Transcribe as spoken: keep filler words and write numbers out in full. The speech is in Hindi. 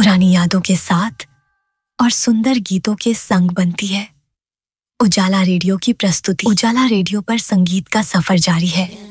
पुरानी यादों के साथ और सुंदर गीतों के संग बनती है। उजाला रेडियो की प्रस्तुति। उजाला रेडियो पर संगीत का सफर जारी है।